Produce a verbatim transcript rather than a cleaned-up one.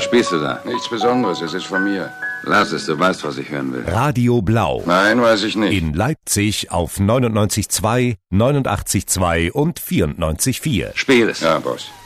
Was spielst du da? Nichts Besonderes, es ist von mir. Lass es, du weißt, was ich hören will. Radio Blau. Nein, weiß ich nicht. In Leipzig auf neunundneunzig Komma zwei, neunundachtzig Komma zwei und vierundneunzig Komma vier. Spiel es. Ja, Boss.